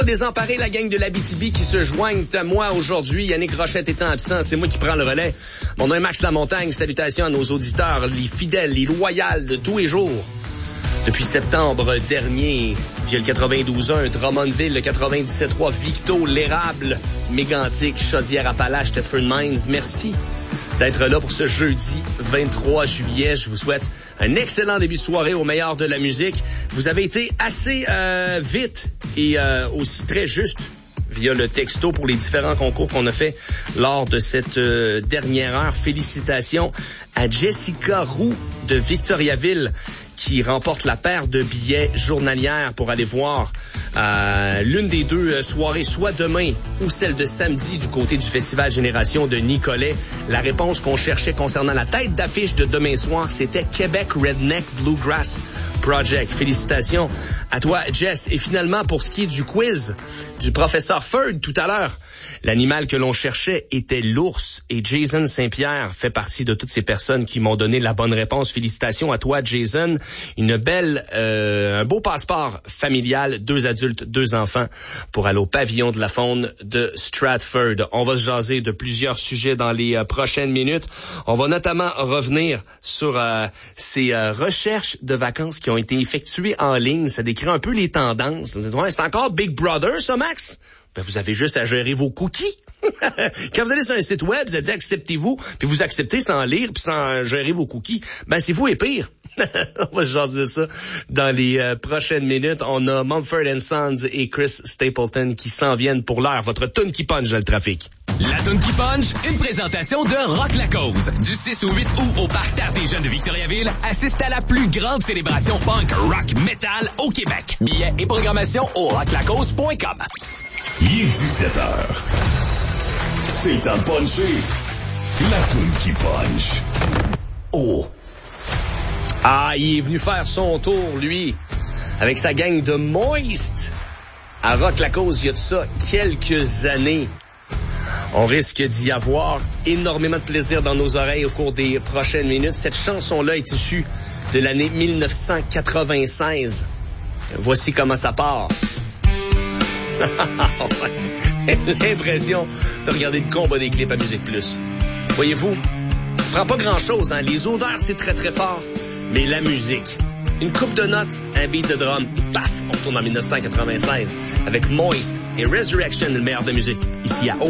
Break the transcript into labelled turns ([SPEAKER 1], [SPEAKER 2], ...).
[SPEAKER 1] Désemparer la gang de l'Abitibi qui se joignent à moi aujourd'hui. Yannick Rochette étant absent, c'est moi qui prends le relais. Mon nom est Max Lamontagne. Salutations à nos auditeurs, les fidèles, les loyaux de tous les jours. Depuis septembre dernier, via le 92.1, Drummondville, le 97.3, Victo, l'Érable, Mégantic, Chaudière-Appalaches, Thetford Mines. Merci d'être là pour ce jeudi 23 juillet. Je vous souhaite un excellent début de soirée au meilleur de la musique. Vous avez été assez vite et aussi très juste via le texto pour les différents concours qu'on a fait lors de cette dernière heure. Félicitations à Jessica Roux de Victoriaville qui remporte la paire de billets journalière pour aller voir l'une des deux soirées, soit demain ou celle de samedi du côté du Festival Génération de Nicolet. La réponse qu'on cherchait concernant la tête d'affiche de demain soir, c'était Québec Redneck Bluegrass Project. Félicitations à toi, Jess. Et finalement, pour ce qui est du quiz du professeur Ferd tout à l'heure, l'animal que l'on cherchait était l'ours et Jason Saint-Pierre fait partie de toutes ces personnes qui m'ont donné la bonne réponse. Félicitations à toi, Jason. Un beau passeport familial, 2 adultes, 2 enfants pour aller au pavillon de la faune de Stratford. On va se jaser de plusieurs sujets dans les prochaines minutes. On va notamment revenir sur ces recherches de vacances qui ont été effectuées en ligne. Ça décrit un peu les tendances. Ouais, c'est encore Big Brother, ça, Max? Ben, vous avez juste à gérer vos cookies. Quand vous allez sur un site web, vous allez dire acceptez-vous, puis vous acceptez sans lire puis sans gérer vos cookies. Ben, c'est vous et pire. On va se jaser de ça dans les prochaines minutes. On a Mumford & Sons et Chris Stapleton qui s'en viennent pour l'heure. Votre toune qui punch dans le trafic.
[SPEAKER 2] La toune qui punch, une présentation de Rock la Cause. Du 6 au 8 août au Parc d'Art des Jeunes de Victoriaville, assiste à la plus grande célébration punk, rock, metal au Québec. Billets et programmation au rocklacause.com.
[SPEAKER 3] Il est 17h. C'est le temps de puncher. La toune qui punch. Oh!
[SPEAKER 1] Ah, il est venu faire son tour, lui, avec sa gang de Moist. À Rock la Cause, il y a de ça quelques années. On risque d'y avoir énormément de plaisir dans nos oreilles au cours des prochaines minutes. Cette chanson-là est issue de l'année 1996. Voici comment ça part. L'impression de regarder le combat des clips à Musique Plus. Voyez-vous, prend pas grand-chose, hein. Les odeurs, c'est très très fort. Mais la musique, une coupe de notes, un beat de drum, paf, on retourne en 1996 avec Moist et Resurrection, le meilleur de musique, ici à